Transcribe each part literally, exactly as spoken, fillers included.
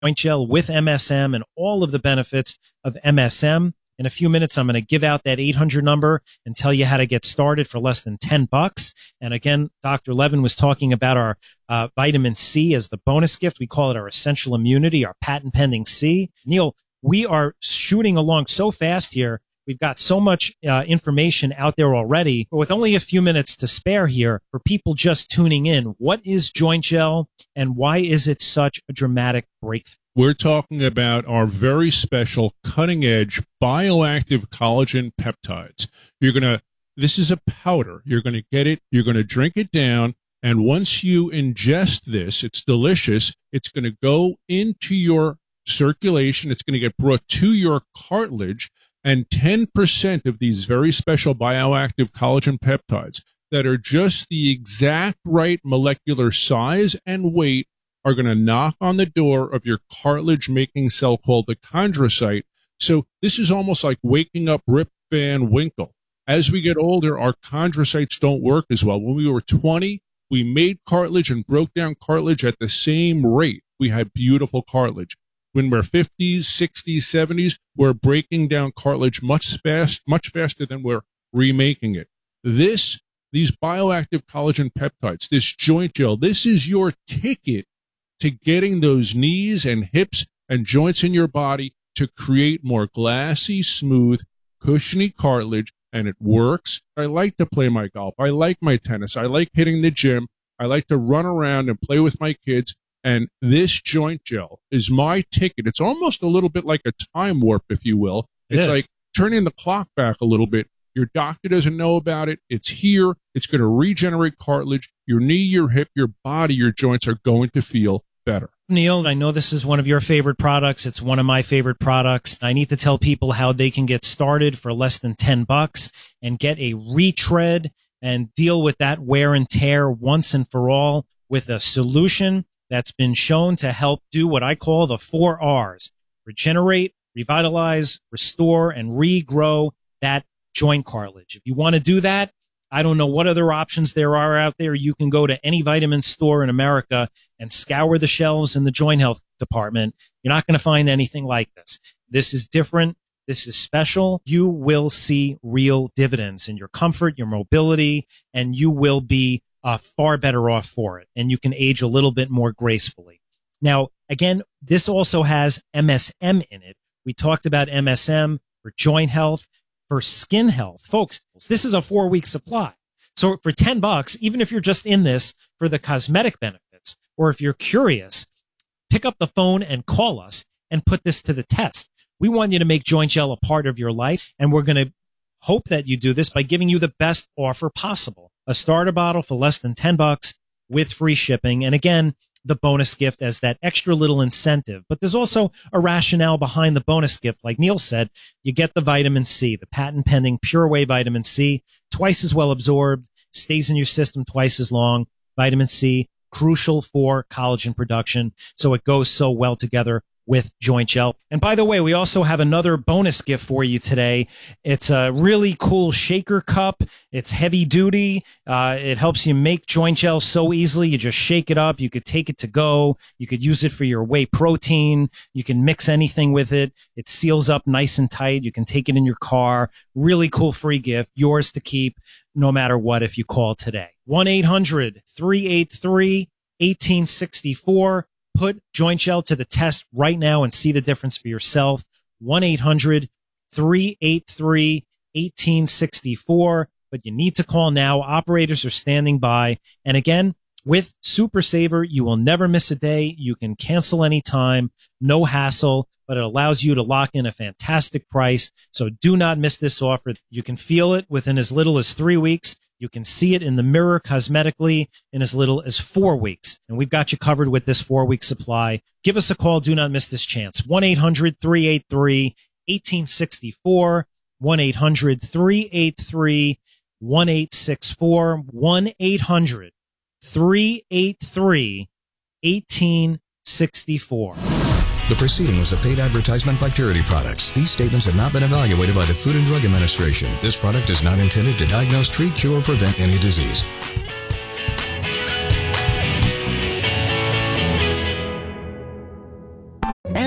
Joint Gel with M S M and all of the benefits of M S M. In a few minutes, I'm going to give out that eight hundred number and tell you how to get started for less than ten bucks. And again, Doctor Levin was talking about our uh, vitamin C as the bonus gift. We call it our essential immunity, our patent pending C. Neil, we are shooting along so fast here. We've got so much uh, information out there already, but with only a few minutes to spare here for people just tuning in, what is Joint Gel and why is it such a dramatic breakthrough? We're talking about our very special cutting-edge bioactive collagen peptides. You're going to, this is a powder. You're going to get it, you're going to drink it down, and once you ingest this, it's delicious. It's going to go into your circulation. It's going to get brought to your cartilage. And ten percent of these very special bioactive collagen peptides that are just the exact right molecular size and weight are going to knock on the door of your cartilage-making cell called the chondrocyte. So this is almost like waking up Rip Van Winkle. As we get older, our chondrocytes don't work as well. When we were twenty, we made cartilage and broke down cartilage at the same rate. We had beautiful cartilage. When we're fifties, sixties, seventies, we're breaking down cartilage much fast, much faster than we're remaking it. This, these bioactive collagen peptides, this Joint Gel, this is your ticket to getting those knees and hips and joints in your body to create more glassy, smooth, cushiony cartilage, and it works. I like to play my golf. I like my tennis. I like hitting the gym. I like to run around and play with my kids. And this Joint Gel is my ticket. It's almost a little bit like a time warp, if you will. It's like turning the clock back a little bit. Your doctor doesn't know about it. It's here. It's going to regenerate cartilage. Your knee, your hip, your body, your joints are going to feel better. Neil, I know this is one of your favorite products. It's one of my favorite products. I need to tell people how they can get started for less than ten bucks and get a retread and deal with that wear and tear once and for all with a solution that's been shown to help do what I call the four R's: regenerate, revitalize, restore, and regrow that joint cartilage. If you want to do that, I don't know what other options there are out there. You can go to any vitamin store in America and scour the shelves in the joint health department. You're not going to find anything like this. This is different. This is special. You will see real dividends in your comfort, your mobility, and you will be Uh, far better off for it, and you can age a little bit more gracefully. Now, again, this also has M S M in it. We talked about M S M for joint health, for skin health. Folks, this is a four-week supply. So for ten bucks, even if you're just in this for the cosmetic benefits, or if you're curious, pick up the phone and call us and put this to the test. We want you to make Joint Gel a part of your life, and we're going to hope that you do this by giving you the best offer possible. A starter bottle for less than ten bucks with free shipping. And again, the bonus gift as that extra little incentive. But there's also a rationale behind the bonus gift. Like Neil said, you get the vitamin C, the patent pending Pure Whey vitamin C, twice as well absorbed, stays in your system twice as long. Vitamin C, crucial for collagen production. So it goes so well together with Joint Gel. And by the way, we also have another bonus gift for you today. It's a really cool shaker cup. It's heavy duty. Uh, it helps you make Joint Gel so easily. You just shake it up. You could take it to go. You could use it for your whey protein. You can mix anything with it. It seals up nice and tight. You can take it in your car. Really cool free gift. Yours to keep no matter what if you call today. one eight hundred three eight three one eight six four. Put Joint Gel to the test right now and see the difference for yourself. one eight hundred three eight three one eight six four. But you need to call now. Operators are standing by. And again, with Super Saver, you will never miss a day. You can cancel anytime. No hassle. But it allows you to lock in a fantastic price. So do not miss this offer. You can feel it within as little as three weeks. You can see it in the mirror cosmetically in as little as four weeks. And we've got you covered with this four-week supply. Give us a call. Do not miss this chance. one eight hundred three eight three one eight six four. one eight hundred three eight three one eight six four. one eight hundred three eight three one eight six four. The preceding was a paid advertisement by Purity Products. These statements have not been evaluated by the Food and Drug Administration. This product is not intended to diagnose, treat, cure, or prevent any disease.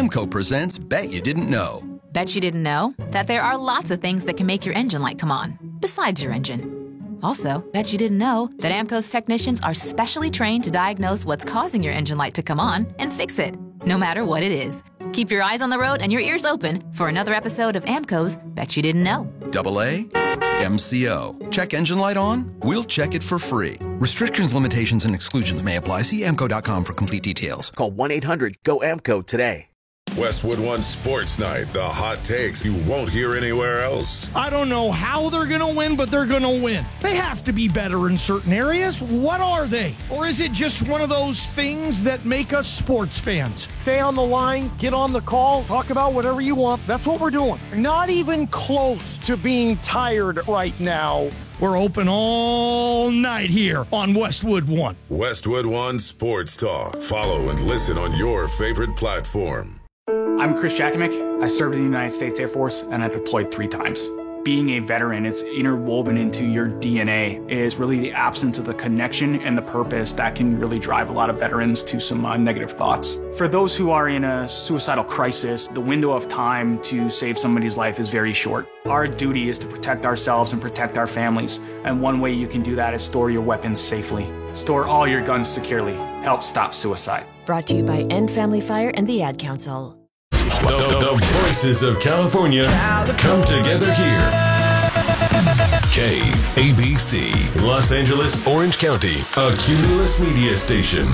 AMCO presents Bet You Didn't Know. Bet you didn't know that there are lots of things that can make your engine light come on, besides your engine. Also, bet you didn't know that AMCO's technicians are specially trained to diagnose what's causing your engine light to come on and fix it, no matter what it is. Keep your eyes on the road and your ears open for another episode of AMCO's Bet You Didn't Know. Double A, M C O. Check engine light on? We'll check it for free. Restrictions, limitations, and exclusions may apply. See A M C O dot com for complete details. Call one eight hundred G O A M C O today. Westwood One Sports Night, the hot takes you won't hear anywhere else. I don't know how they're going to win, but they're going to win. They have to be better in certain areas. What are they? Or is it just one of those things that make us sports fans? Stay on the line, get on the call, talk about whatever you want. That's what we're doing. Not even close to being tired right now. We're open all night here on Westwood One. Westwood One Sports Talk. Follow and listen on your favorite platform. I'm Chris Jakimick. I served in the United States Air Force and I deployed three times. Being a veteran, it's interwoven into your D N A. It is really the absence of the connection and the purpose that can really drive a lot of veterans to some uh, negative thoughts. For those who are in a suicidal crisis, the window of time to save somebody's life is very short. Our duty is to protect ourselves and protect our families. And one way you can do that is store your weapons safely. Store all your guns securely. Help stop suicide. Brought to you by End Family Fire and the Ad Council. The, the, the voices of California come together here. K A B C, Los Angeles, Orange County, a Cumulus media station.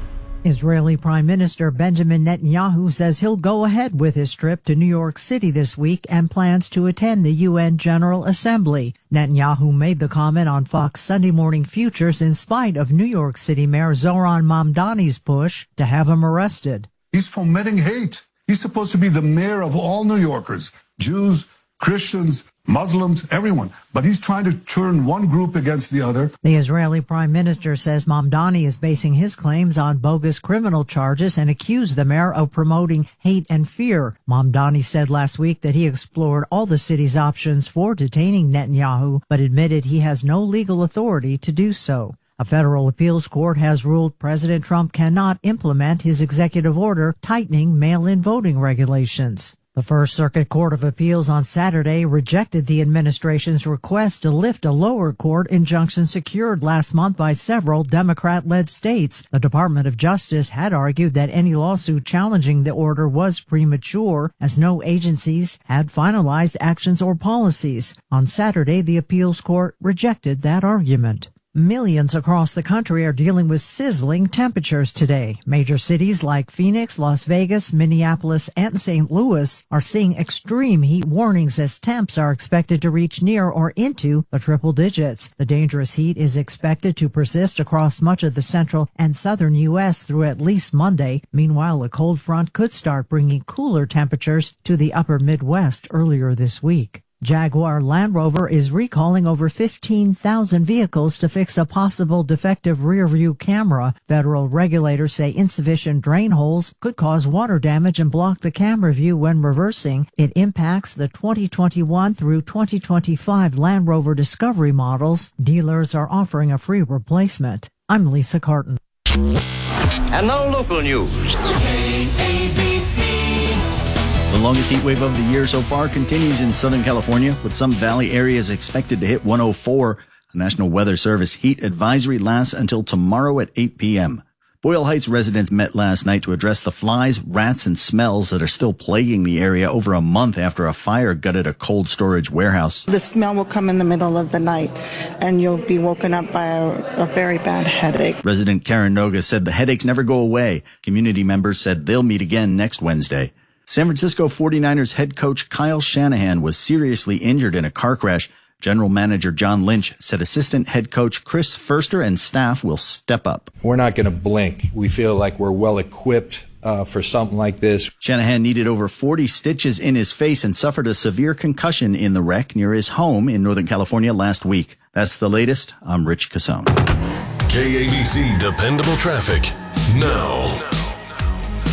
Israeli Prime Minister Benjamin Netanyahu says he'll go ahead with his trip to New York City this week and plans to attend the U N General Assembly. Netanyahu made the comment on Fox Sunday Morning Futures in spite of New York City Mayor Zohran Mamdani's push to have him arrested. He's fomenting hate. He's supposed to be the mayor of all New Yorkers, Jews, Christians, Muslims, everyone. But he's trying to turn one group against the other. The Israeli Prime Minister says Mamdani is basing his claims on bogus criminal charges and accused the mayor of promoting hate and fear. Mamdani said last week that he explored all the city's options for detaining Netanyahu, but admitted he has no legal authority to do so. A federal appeals court has ruled President Trump cannot implement his executive order tightening mail-in voting regulations. The First Circuit Court of Appeals on Saturday rejected the administration's request to lift a lower court injunction secured last month by several Democrat-led states. The Department of Justice had argued that any lawsuit challenging the order was premature, as no agencies had finalized actions or policies. On Saturday, the appeals court rejected that argument. Millions across the country are dealing with sizzling temperatures today. Major cities like Phoenix, Las Vegas, Minneapolis, and Saint Louis are seeing extreme heat warnings as temps are expected to reach near or into the triple digits. The dangerous heat is expected to persist across much of the central and southern U S through at least Monday. Meanwhile, a cold front could start bringing cooler temperatures to the upper Midwest earlier this week. Jaguar Land Rover is recalling over fifteen thousand vehicles to fix a possible defective rear-view camera. Federal regulators say insufficient drain holes could cause water damage and block the camera view when reversing. It impacts the twenty twenty-one through twenty twenty-five Land Rover Discovery models. Dealers are offering a free replacement. I'm Lisa Carton. And now local news. K A B C. The longest heat wave of the year so far continues in Southern California, with some valley areas expected to hit one oh four. The National Weather Service heat advisory lasts until tomorrow at eight p.m. Boyle Heights residents met last night to address the flies, rats, and smells that are still plaguing the area over a month after a fire gutted a cold storage warehouse. The smell will come in the middle of the night, and you'll be woken up by a, a very bad headache. Resident Karen Noga said the headaches never go away. Community members said they'll meet again next Wednesday. San Francisco forty-niners head coach Kyle Shanahan was seriously injured in a car crash. General Manager John Lynch said assistant head coach Chris Furster and staff will step up. We're not going to blink. We feel like we're well equipped uh, for something like this. Shanahan needed over forty stitches in his face and suffered a severe concussion in the wreck near his home in Northern California last week. That's the latest. I'm Rich Cassone. K A B C Dependable Traffic now.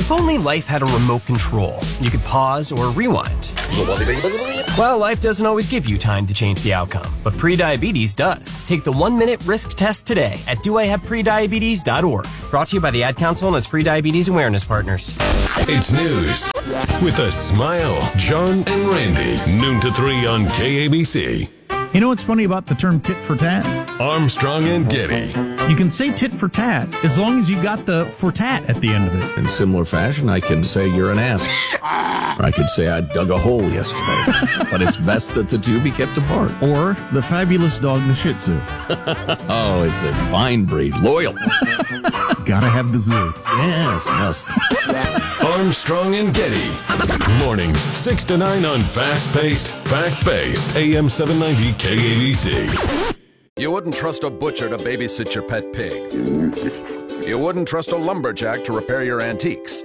If only life had a remote control. You could pause or rewind. Well, life doesn't always give you time to change the outcome, but prediabetes does. Take the one-minute risk test today at do I have prediabetes dot org. Brought to you by the Ad Council and its prediabetes awareness partners. It's news with a smile. John and Randy, noon to three on K A B C. You know what's funny about the term tit for tat? Armstrong and Getty. You can say tit for tat as long as you got the for tat at the end of it. In similar fashion, I can say you're an ass. Or I could say I dug a hole yesterday. But it's best that the two be kept apart. Or the fabulous dog, the Shih Tzu. Oh, it's a fine breed. Loyal. Gotta have the zoo. Yes, must. Armstrong and Getty. Mornings, six to nine on fast-paced, fact-based A M seven ninety K A B C. You wouldn't trust a butcher to babysit your pet pig. You wouldn't trust a lumberjack to repair your antiques.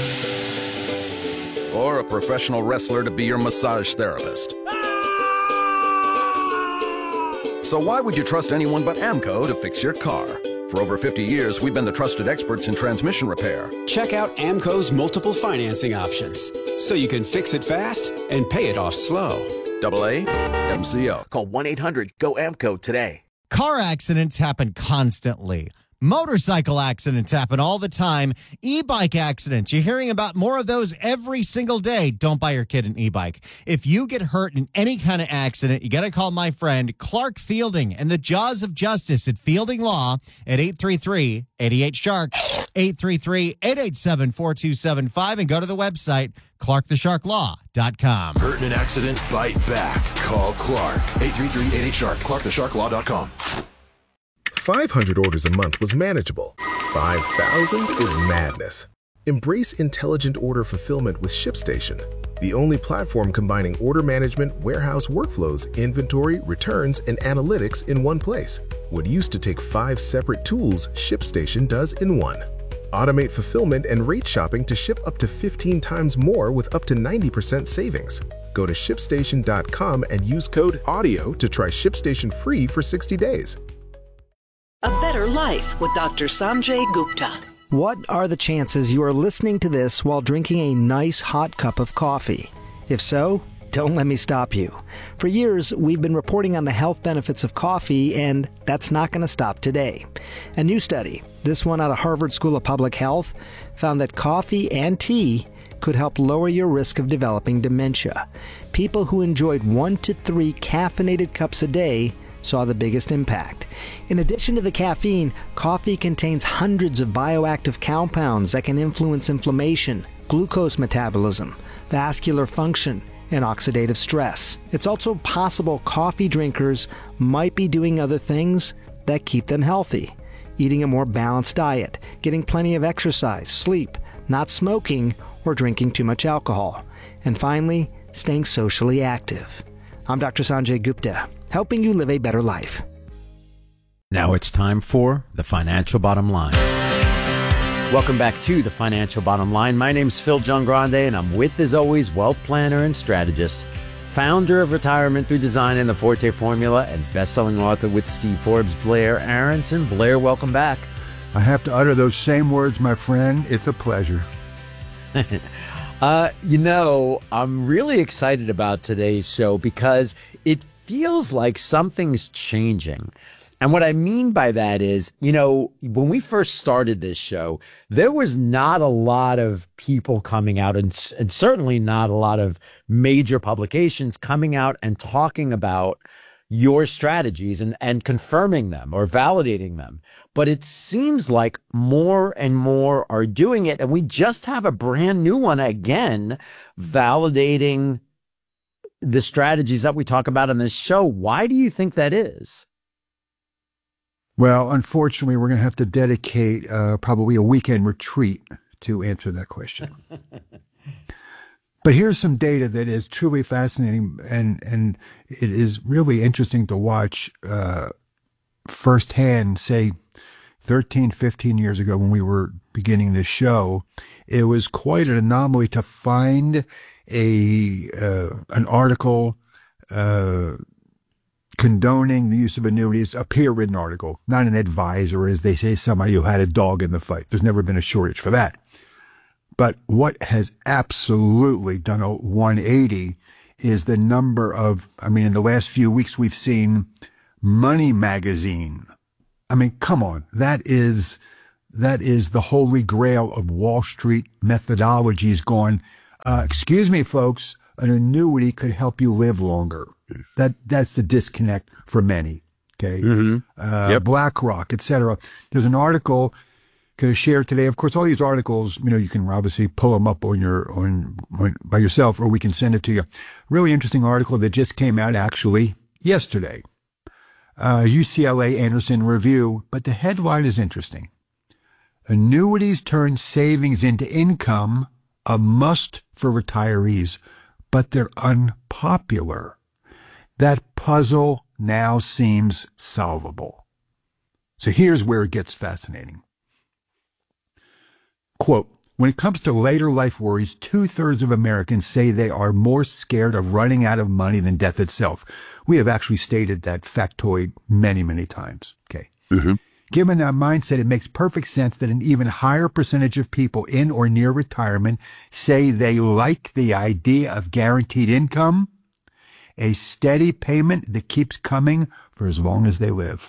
Or a professional wrestler to be your massage therapist. So why would you trust anyone but AMCO to fix your car? For over fifty years, we've been the trusted experts in transmission repair. Check out AMCO's multiple financing options, so you can fix it fast and pay it off slow. Double A M C O. Call one eight hundred G O A M C O today. Car accidents happen constantly. Motorcycle accidents happen all the time. E-bike accidents, you're hearing about more of those every single day. Don't buy your kid an e-bike. If you get hurt in any kind of accident, you got to call my friend Clark Fielding and the Jaws of Justice at Fielding Law at eight three three, eight eight, shark, eight three three, eight eight seven, four two seven five, and go to the website, clark the shark law dot com. Hurt in an accident? Bite back. Call Clark. eight three three, eight eight, shark. clark the shark law dot com. five hundred orders a month was manageable. five thousand is madness. Embrace intelligent order fulfillment with ShipStation, the only platform combining order management, warehouse workflows, inventory, returns, and analytics in one place. What used to take five separate tools, ShipStation does in one. Automate fulfillment and rate shopping to ship up to fifteen times more with up to ninety percent savings. Go to ship station dot com and use code AUDIO to try ShipStation free for sixty days. A Better Life with Doctor Sanjay Gupta. What are the chances you are listening to this while drinking a nice hot cup of coffee? If so, don't let me stop you. For years, we've been reporting on the health benefits of coffee, and that's not going to stop today. A new study, this one out of Harvard School of Public Health, found that coffee and tea could help lower your risk of developing dementia. People who enjoyed one to three caffeinated cups a day saw the biggest impact. In addition to the caffeine, coffee contains hundreds of bioactive compounds that can influence inflammation, glucose metabolism, vascular function, and oxidative stress. It's also possible coffee drinkers might be doing other things that keep them healthy. Eating a more balanced diet, getting plenty of exercise, sleep, not smoking, or drinking too much alcohol. And finally, staying socially active. I'm Doctor Sanjay Gupta, helping you live a better life. Now it's time for The Financial Bottom Line. Welcome back to The Financial Bottom Line. My name's Phil Giangrande, and I'm with, as always, wealth planner and strategist, founder of Retirement Through Design and the Forte Formula, and best-selling author with Steve Forbes, Blair Aronson. Blair, welcome back. I have to utter those same words, my friend. It's a pleasure. uh, you know, I'm really excited about today's show because it feels like something's changing. And what I mean by that is, you know, when we first started this show, there was not a lot of people coming out and, and certainly not a lot of major publications coming out and talking about your strategies and, and confirming them or validating them. But it seems like more and more are doing it. And we just have a brand new one again, validating the strategies that we talk about on this show. Why do you think that is? Well, unfortunately, we're going to have to dedicate uh, probably a weekend retreat to answer that question. But here's some data that is truly fascinating, and, and it is really interesting to watch uh, firsthand, say, thirteen, fifteen years ago when we were beginning this show. It was quite an anomaly to find a uh, an article uh condoning the use of annuities, a peer-written article, not an advisor, as they say, somebody who had a dog in the fight. There's never been a shortage for that. But what has absolutely done a one eighty is the number of, I mean, in the last few weeks, we've seen Money Magazine. I mean, come on. That is, that is the holy grail of Wall Street methodologies going, uh, excuse me, folks, an annuity could help you live longer. That, that's the disconnect for many. Okay. Mm-hmm. Uh, yep. BlackRock, et cetera. There's an article going to share today. Of course, all these articles, you know, you can obviously pull them up on your, on, on by yourself, or we can send it to you. Really interesting article that just came out actually yesterday. Uh, U C L A Anderson Review, but the headline is interesting. Annuities turn savings into income, a must for retirees, but they're unpopular. That puzzle now seems solvable. So here's where it gets fascinating. Quote, when it comes to later life worries, two-thirds of Americans say they are more scared of running out of money than death itself. We have actually stated that factoid many, many times. Okay. Mm-hmm. Given that mindset, it makes perfect sense that an even higher percentage of people in or near retirement say they like the idea of guaranteed income, a steady payment that keeps coming for as long as they live.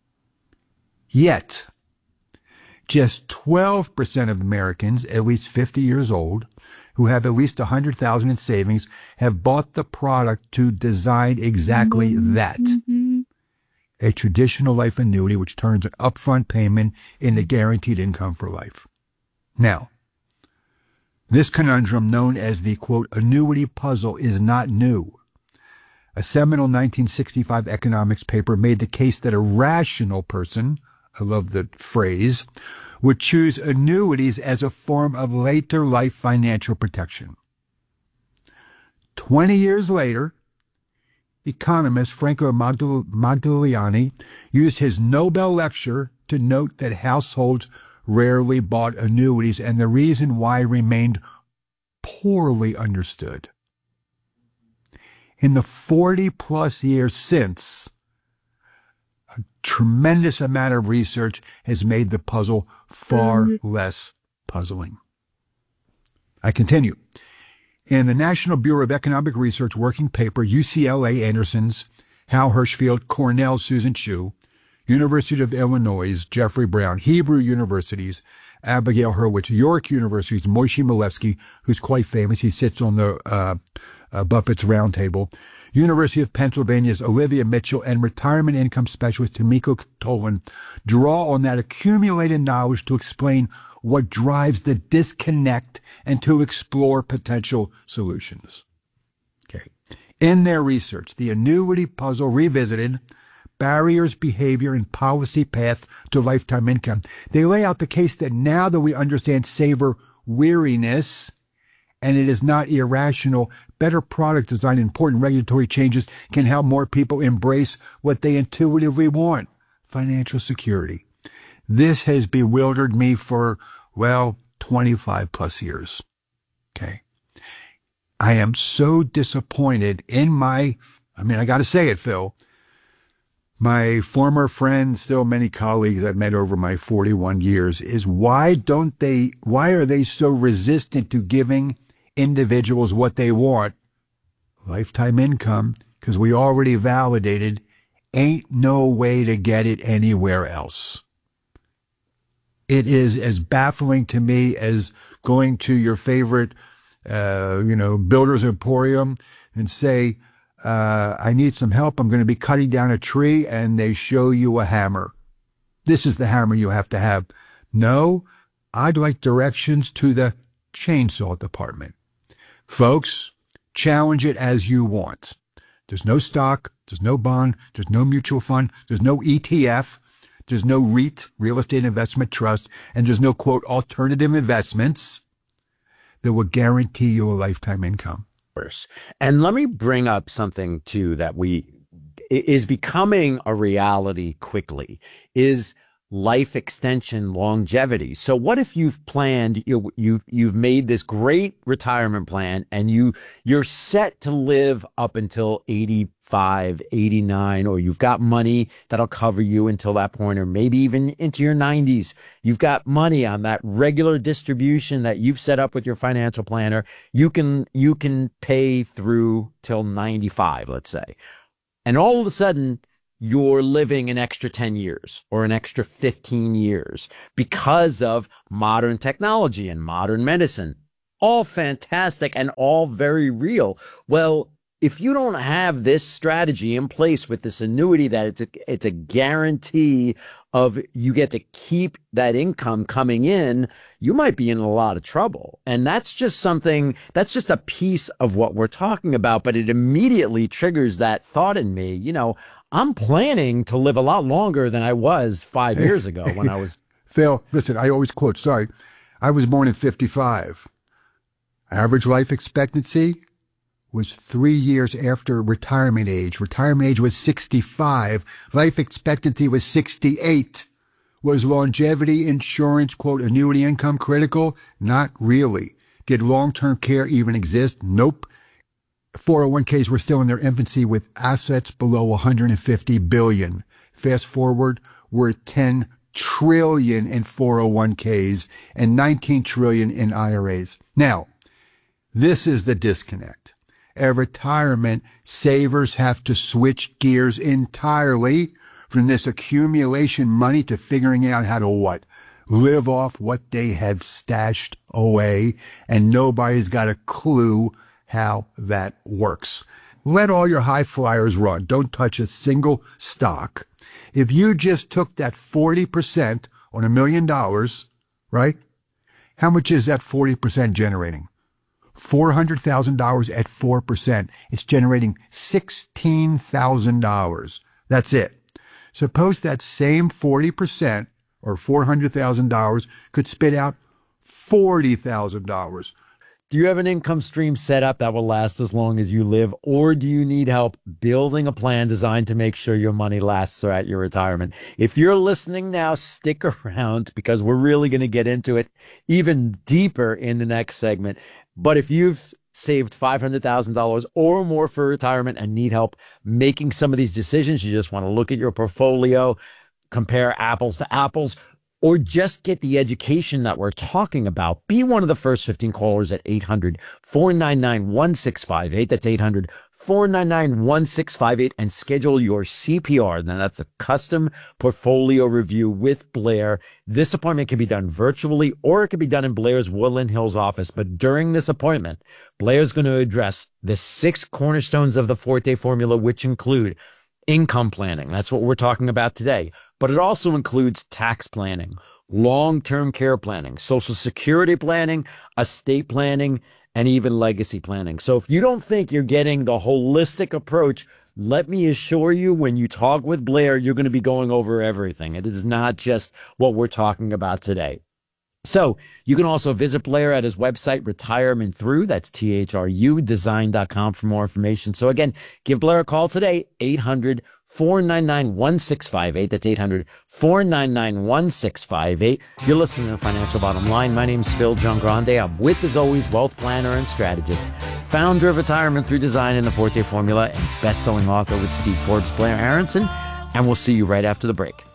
Yet, just twelve percent of Americans, at least fifty years old, who have at least one hundred thousand dollars in savings, have bought the product to design exactly that. A traditional life annuity, which turns an upfront payment into guaranteed income for life. Now, this conundrum, known as the, quote, annuity puzzle, is not new. A seminal nineteen sixty-five economics paper made the case that a rational person, I love the phrase, would choose annuities as a form of later life financial protection. Twenty years later, economist Franco Magdaleniani used his Nobel lecture to note that households rarely bought annuities, and the reason why remained poorly understood. In the forty plus years since, a tremendous amount of research has made the puzzle far less puzzling. I continue. In the National Bureau of Economic Research working paper, U C L A Anderson's Hal Hirschfield, Cornell Susan Chu, University of Illinois' Jeffrey Brown, Hebrew University's Abigail Hurwitz, York University's Moshe Milevsky, who's quite famous. He sits on the uh, uh, Buffett's Roundtable. University of Pennsylvania's Olivia Mitchell and retirement income specialist Tomiko Tolan draw on that accumulated knowledge to explain what drives the disconnect and to explore potential solutions. Okay. In their research, the Annuity Puzzle Revisited, Barriers, Behavior, and Policy Path to Lifetime Income, they lay out the case that now that we understand saver weariness, and it is not irrational, better product design and important regulatory changes can help more people embrace what they intuitively want, financial security. This has bewildered me for, well, twenty-five plus years. Okay. I am so disappointed in my, I mean, I got to say it, Phil. My former friends, still many colleagues I've met over my forty-one years, is why don't they, why are they so resistant to giving individuals what they want? Lifetime income, because we already validated, ain't no way to get it anywhere else. It is as baffling to me as going to your favorite, uh, you know, builder's emporium and say, uh, I need some help. I'm going to be cutting down a tree, and they show you a hammer. This is the hammer you have to have. No, I'd like directions to the chainsaw department. Folks, challenge it as you want. There's no stock, there's no bond, there's no mutual fund, there's no E T F, there's no REIT, real estate investment trust, and there's no, quote, alternative investments that will guarantee you a lifetime income. And let me bring up something, too, that we is becoming a reality quickly, is life extension longevity. So what if you've planned, you, you've, you've made this great retirement plan and you, you're set to live up until eighty, eighty-five, eighty-nine, or you've got money that'll cover you until that point, or maybe even into your nineties. You've got money on that regular distribution that you've set up with your financial planner. You can, you can pay through till ninety-five, let's say. And all of a sudden, you're living an extra ten years or an extra fifteen years because of modern technology and modern medicine. All fantastic and all very real. Well, if you don't have this strategy in place with this annuity that it's a, it's a guarantee of you get to keep that income coming in, you might be in a lot of trouble. And that's just something, that's just a piece of what we're talking about, but it immediately triggers that thought in me. You know, I'm planning to live a lot longer than I was five years ago when I was. Phil, listen, I always quote, sorry, I was born in fifty-five. Average life expectancy was three years after retirement age. Retirement age was sixty-five. Life expectancy was sixty-eight. Was longevity insurance, quote, annuity income critical? Not really. Did long-term care even exist? Nope. four oh one k's were still in their infancy with assets below one hundred fifty billion dollars. Fast forward, we're at ten trillion dollars in four oh one k's and nineteen trillion dollars in I R As. Now, this is the disconnect. At retirement, savers have to switch gears entirely from this accumulation money to figuring out how to what? Live off what they have stashed away, and nobody's got a clue how that works. Let all your high flyers run. Don't touch a single stock. If you just took that forty percent on a million dollars, right? How much is that forty percent generating? four hundred thousand dollars at four percent. It's generating sixteen thousand dollars. That's it. Suppose that same forty percent or four hundred thousand dollars could spit out forty thousand dollars. Do you have an income stream set up that will last as long as you live, or do you need help building a plan designed to make sure your money lasts throughout your retirement? If you're listening now, stick around because we're really going to get into it even deeper in the next segment. But if you've saved five hundred thousand dollars or more for retirement and need help making some of these decisions, you just want to look at your portfolio, compare apples to apples, or just get the education that we're talking about, be one of the first fifteen callers at eight hundred, four nine nine, one six five eight. That's eight hundred, four nine nine, one six five eight, and schedule your C P R. Now, that's a custom portfolio review with Blair. This appointment can be done virtually, or it can be done in Blair's Woodland Hills office. But during this appointment, Blair's going to address the six cornerstones of the Forte formula, which include income planning. That's what we're talking about today. But it also includes tax planning, long-term care planning, Social Security planning, estate planning, and even legacy planning. So if you don't think you're getting the holistic approach, let me assure you, when you talk with Blair, you're going to be going over everything. It is not just what we're talking about today. So you can also visit Blair at his website, Retirement Through. That's T H R U design dot com for more information. So again, give Blair a call today, eight hundred, four nine nine, one six five eight. That's eight hundred, four nine nine, one six five eight. You're listening to The Financial Bottom Line. My name's Phil Giangrande. I'm with, as always, wealth planner and strategist, founder of Retirement Through Design and the Forte Formula, and best-selling author with Steve Forbes, Blair Aronson. And we'll see you right after the break.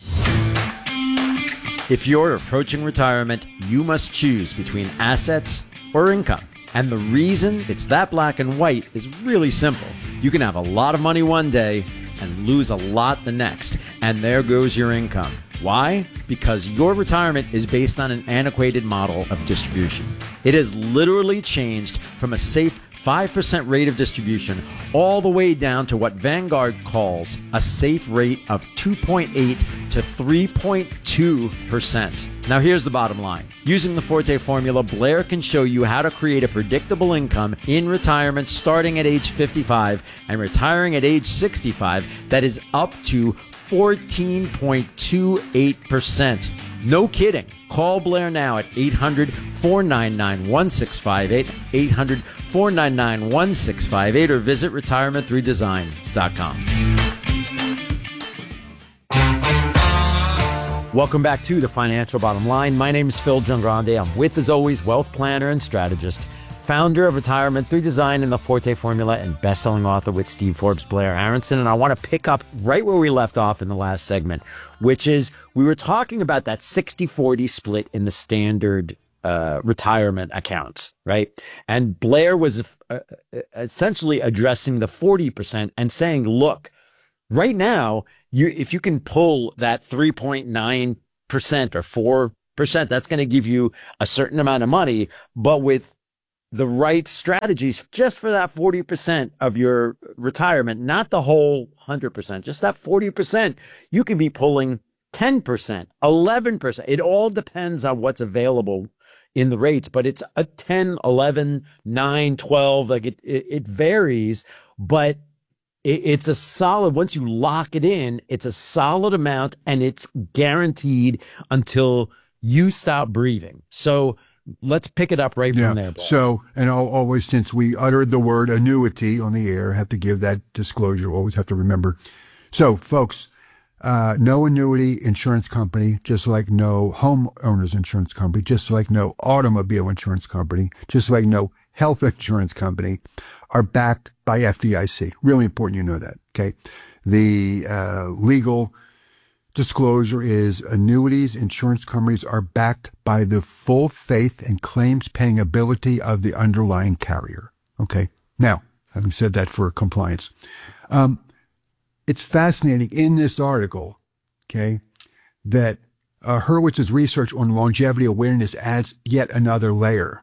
If you're approaching retirement, you must choose between assets or income. And the reason it's that black and white is really simple. You can have a lot of money one day and lose a lot the next. And there goes your income. Why? Because your retirement is based on an antiquated model of distribution. It has literally changed from a safe five percent rate of distribution all the way down to what Vanguard calls a safe rate of two point eight to three point two percent. Now here's the bottom line. Using the Forte formula, Blair can show you how to create a predictable income in retirement starting at age fifty-five and retiring at age sixty-five that is up to fourteen point two eight percent. No kidding. Call Blair now at eight hundred, four nine nine, one six five eight, eight hundred, four nine nine, one six five eight, or visit retirement through design dot com. Welcome back to The Financial Bottom Line. My name is Phil Giangrande. I'm with, as always, wealth planner and strategist, founder of Retirement Through Design and the Forte Formula, and best-selling author with Steve Forbes, Blair Aronson. And I want to pick up right where we left off in the last segment, which is we were talking about that sixty forty split in the standard uh, retirement accounts, right? And Blair was uh, essentially addressing the forty percent and saying, look, right now, you if you can pull that three point nine percent or four percent, that's going to give you a certain amount of money, but with the right strategies just for that forty percent of your retirement, not the whole one hundred percent, just that forty percent, you can be pulling ten percent, eleven percent. It all depends on what's available in the rates, but it's a ten, eleven, nine, twelve, like it, it, it varies, but it, it's a solid, once you lock it in, it's a solid amount and it's guaranteed until you stop breathing. So let's pick it up right yeah. from there, Bob. So, and I'll always, since we uttered the word annuity on the air, have to give that disclosure. Always have to remember. So, folks, uh, no annuity insurance company, just like no homeowners insurance company, just like no automobile insurance company, just like no health insurance company, are backed by F D I C. Really important you know that, okay? The uh, legal disclosure is annuities insurance companies are backed by the full faith and claims paying ability of the underlying carrier. Okay. Now, having said that for compliance, um, it's fascinating in this article, okay, that uh, Hurwitz's research on longevity awareness adds yet another layer,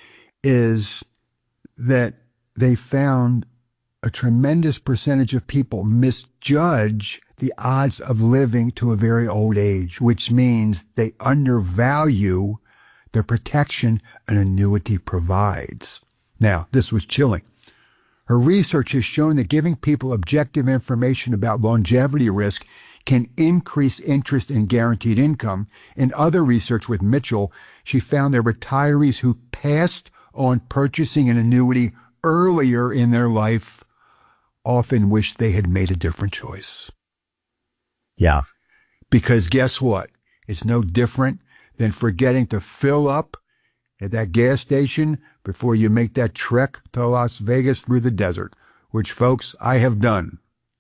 is that they found a tremendous percentage of people misjudge the odds of living to a very old age, which means they undervalue the protection an annuity provides. Now, this was chilling. Her research has shown that giving people objective information about longevity risk can increase interest in guaranteed income. In other research with Mitchell, she found that retirees who passed on purchasing an annuity earlier in their life often wish they had made a different choice. Yeah. Because guess what? It's no different than forgetting to fill up at that gas station before you make that trek to Las Vegas through the desert, which, folks, I have done.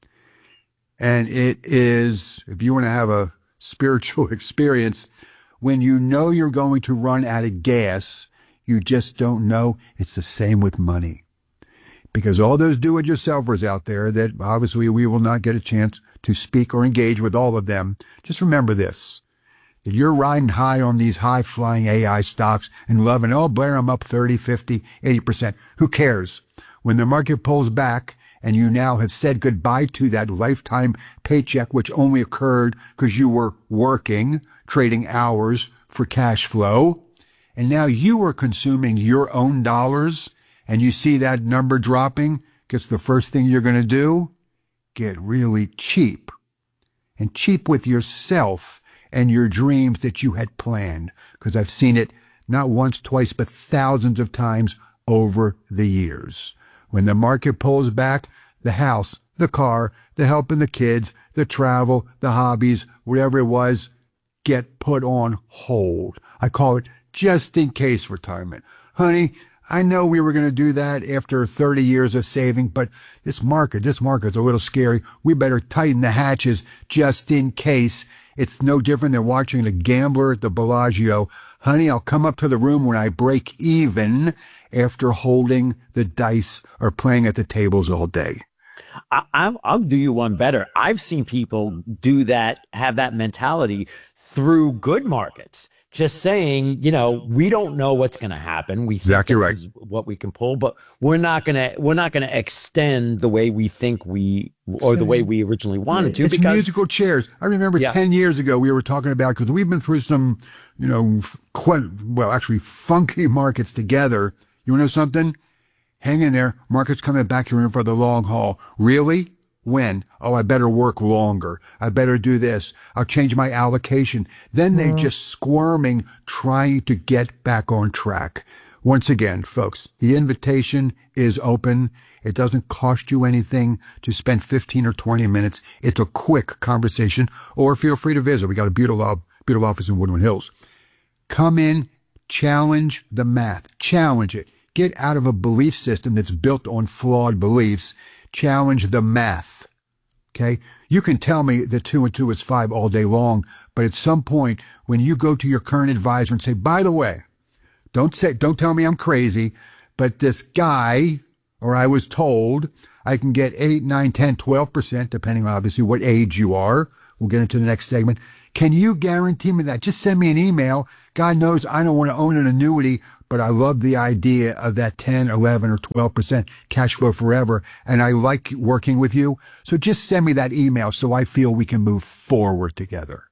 And it is, if you want to have a spiritual experience, when you know you're going to run out of gas, you just don't know. It's the same with money. Because all those do-it-yourselfers out there that obviously we will not get a chance to speak or engage with all of them, just remember this, that you're riding high on these high-flying A I stocks and loving, oh, Blair, I'm up thirty, fifty, eighty percent. Who cares? When the market pulls back and you now have said goodbye to that lifetime paycheck, which only occurred because you were working, trading hours for cash flow, and now you are consuming your own dollars, and you see that number dropping, guess the first thing you're going to do? Get really cheap. And cheap with yourself and your dreams that you had planned. Because I've seen it not once, twice, but thousands of times over the years. When the market pulls back, the house, the car, the helping the kids, the travel, the hobbies, whatever it was, get put on hold. I call it just in case retirement. Honey, I know we were going to do that after thirty years of saving, but this market, this market's a little scary. We better tighten the hatches just in case. It's no different than watching the gambler at the Bellagio. Honey, I'll come up to the room when I break even after holding the dice or playing at the tables all day. I, I'll, I'll do you one better. I've seen people do that, have that mentality through good markets. Just saying, you know, we don't know what's going to happen. We think exactly this right. is what we can pull, but we're not going to, we're not going to extend the way we think we, or the way we originally wanted to. It's because musical chairs. I remember yeah. ten years ago we were talking about, because we've been through some, you know, quite, well, actually funky markets together. You want to know something? Hang in there. Market's coming back here in for the long haul. Really? When? Oh, I better work longer. I better do this. I'll change my allocation. Then they're just squirming, trying to get back on track. Once again, folks, the invitation is open. It doesn't cost you anything to spend fifteen or twenty minutes. It's a quick conversation, or feel free to visit. We got a beautiful, beautiful office in Woodland Hills. Come in, challenge the math. Challenge it. Get out of a belief system that's built on flawed beliefs. Challenge the math. Okay? You can tell me that two and two is five all day long, but at some point, when you go to your current advisor and say, by the way, don't say, don't tell me I'm crazy, but this guy, or I was told, I can get eight, nine, ten, twelve percent, depending on obviously what age you are. We'll get into the next segment. Can you guarantee me that? Just send me an email. God knows I don't want to own an annuity, but I love the idea of that ten, eleven, or twelve percent cash flow forever, and I like working with you. So just send me that email so I feel we can move forward together.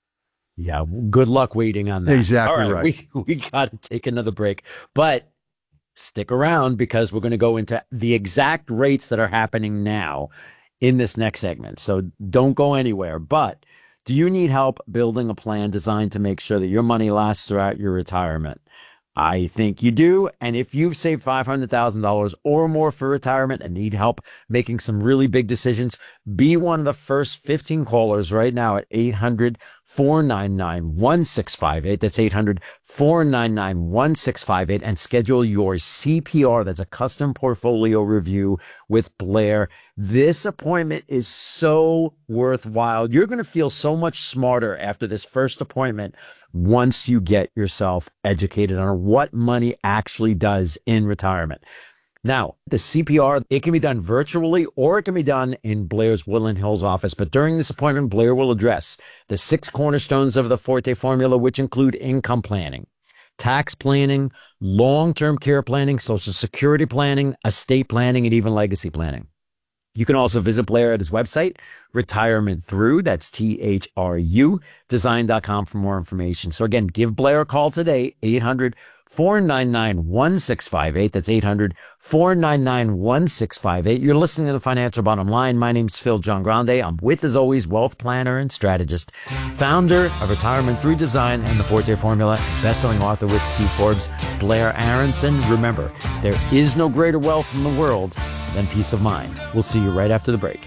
Yeah, good luck waiting on that. Exactly All right. We, we got to take another break, but stick around because we're going to go into the exact rates that are happening now in this next segment. So don't go anywhere. But do you need help building a plan designed to make sure that your money lasts throughout your retirement? I think you do. And if you've saved five hundred thousand dollars or more for retirement and need help making some really big decisions, be one of the first fifteen callers right now at eight hundred, four nine nine, one six five eight. That's eight hundred, four nine nine, one six five eight, and schedule your C P R. That's a custom portfolio review with Blair. This appointment is so worthwhile. You're going to feel so much smarter after this first appointment once you get yourself educated on what money actually does in retirement. Now, the C P R, it can be done virtually or it can be done in Blair's Woodland Hills office. But during this appointment, Blair will address the six cornerstones of the Forte formula, which include income planning, tax planning, long-term care planning, Social Security planning, estate planning, and even legacy planning. You can also visit Blair at his website, Retirement Through, that's T H R U, design dot com for more information. So again, give Blair a call today, eight hundred, four nine nine, one six five eight. That's eight hundred, four nine nine, one six five eight. You're listening to the Financial Bottom Line. My name's Phil Giangrande. I'm with, as always, wealth planner and strategist, founder of Retirement Through Design and the Forte Formula, best-selling author with Steve Forbes, Blair Aronson. Remember, there is no greater wealth in the world than peace of mind. We'll see you right after the break.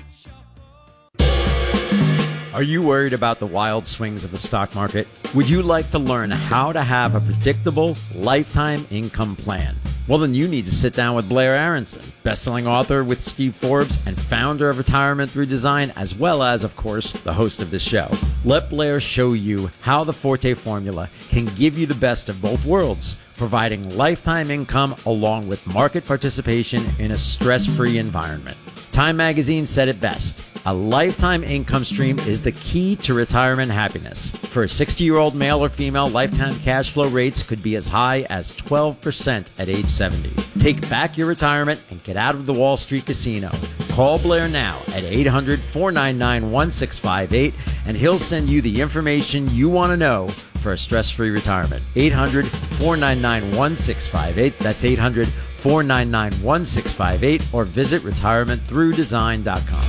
Are you worried about the wild swings of the stock market? Would you like to learn how to have a predictable lifetime income plan? Well, then you need to sit down with Blair Aronson, best-selling author with Steve Forbes and founder of Retirement Through Design, as well as, of course, the host of this show. Let Blair show you how the Forte formula can give you the best of both worlds, providing lifetime income along with market participation in a stress-free environment. Time magazine said it best. A lifetime income stream is the key to retirement happiness. For a sixty-year-old male or female, lifetime cash flow rates could be as high as twelve percent at age seventy. Take back your retirement and get out of the Wall Street casino. Call Blair now at eight hundred, four nine nine, one six five eight, and he'll send you the information you want to know for a stress-free retirement. eight hundred, four nine nine, one six five eight. That's eight hundred, four nine nine, one six five eight, or visit retirement through design dot com.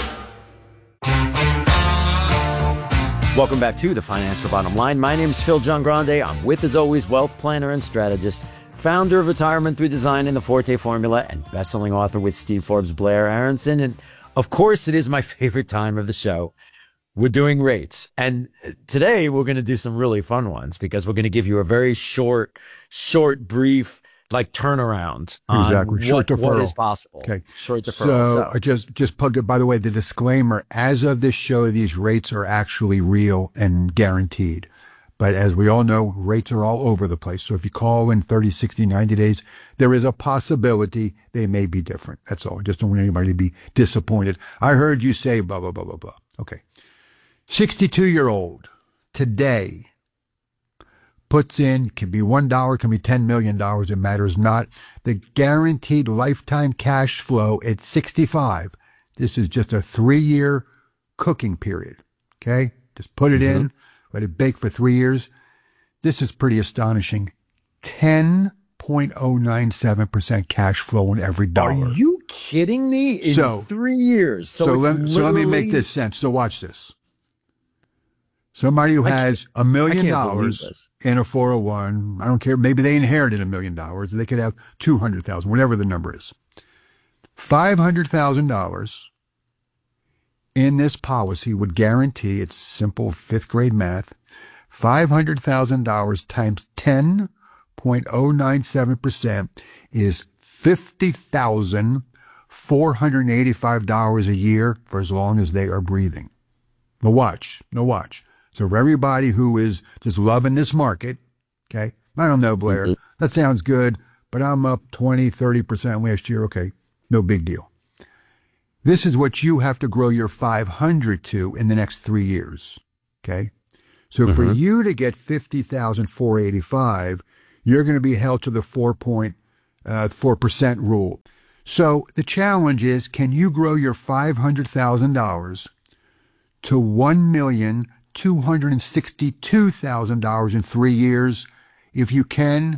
Welcome back to the Financial Bottom Line. My name is Phil Giangrande. I'm with, as always, wealth planner and strategist, founder of Retirement Through Design and the Forte Formula, and best-selling author with Steve Forbes, Blair Aronson. And of course, it is my favorite time of the show. We're doing rates. And today we're going to do some really fun ones because we're going to give you a very short, short, brief, like turnaround on exactly. Short what, deferral. what is possible. Okay. Short deferral. So, So, I just, just plugged it. By the way, the disclaimer, as of this show, these rates are actually real and guaranteed. But as we all know, rates are all over the place. So if you call in thirty, sixty, ninety days, there is a possibility they may be different. That's all. I just don't want anybody to be disappointed. I heard you say blah, blah, blah, blah, blah. Okay. sixty-two-year-old today puts in, can be one dollar, can be ten million dollars, it matters not, the guaranteed lifetime cash flow at sixty-five. This is just a three-year cooking period, okay? Just put it mm-hmm. in, let it bake for three years. This is pretty astonishing. ten point oh nine seven percent cash flow on every dollar. Are you kidding me? In so, three years. So, so, it's let, literally... so let me make this sense. So watch this. Somebody who has a million dollars in a four oh one, I don't care, maybe they inherited a million dollars. They could have two hundred thousand, whatever the number is. five hundred thousand dollars in this policy would guarantee, it's simple fifth grade math, five hundred thousand dollars times ten point oh nine seven percent is fifty thousand four hundred eighty-five dollars a year for as long as they are breathing. Now watch, now watch. So for everybody who is just loving this market, okay, I don't know, Blair, mm-hmm. that sounds good, but I'm up twenty, thirty percent last year. Okay, no big deal. This is what you have to grow your five hundred to in the next three years, okay? So mm-hmm. for you to get fifty thousand four hundred eighty-five, you're going to be held to the four point four percent rule. So the challenge is, can you grow your five hundred thousand dollars to one million two hundred sixty-two thousand dollars in three years? If you can,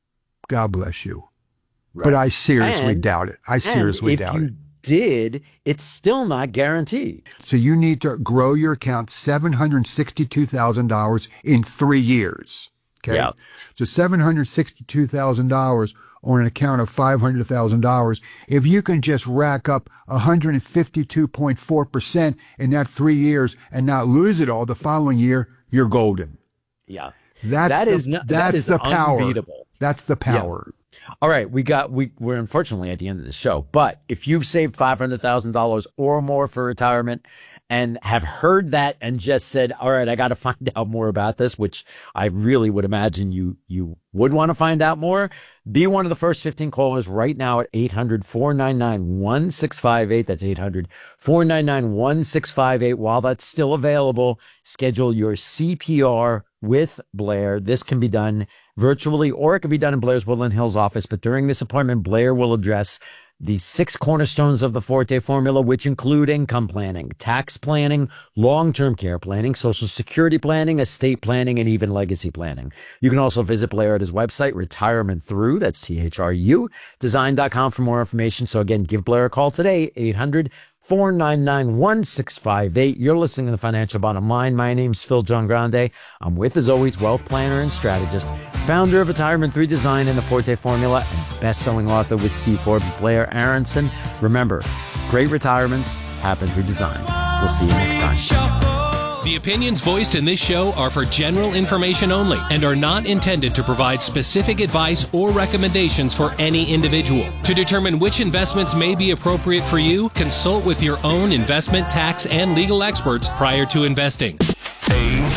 God bless you. Right. But I seriously and, doubt it. I seriously if doubt you it. Did, it's still not guaranteed. So you need to grow your account seven hundred sixty-two thousand dollars in three years. Okay. Yeah. So seven hundred sixty-two thousand dollars on an account of five hundred thousand dollars. If you can just rack up one hundred fifty-two point four percent in that three years and not lose it all the following year, you're golden. Yeah. That's that the, is no, that's that is the power. Unbeatable. That's the power. Yeah. All right, we got we we're unfortunately at the end of the show, but if you've saved five hundred thousand dollars or more for retirement and have heard that and just said, all right, I got to find out more about this, which I really would imagine you you would want to find out more, be one of the first fifteen callers right now at eight hundred, four nine nine, one six five eight. That's eight hundred, four nine nine, one six five eight. While that's still available, schedule your C P R with Blair. This can be done virtually, or it can be done in Blair's Woodland Hills office. But during this appointment, Blair will address the six cornerstones of the Forte formula, which include income planning, tax planning, long-term care planning, social security planning, estate planning, and even legacy planning. You can also visit Blair at his website, Retirement Through, that's T H R U, design dot com for more information. So again, give Blair a call today, eight hundred, four nine nine, one six five eight. You're listening to The Financial Bottom Line. My name's Phil John Grande. I'm with, as always, wealth planner and strategist, founder of Retirement Through Design and the Forte Formula, and best-selling author with Steve Forbes, Blair Aronson. Remember, great retirements happen through design. We'll see you next time. The opinions voiced in this show are for general information only and are not intended to provide specific advice or recommendations for any individual. To determine which investments may be appropriate for you, consult with your own investment, tax, and legal experts prior to investing. A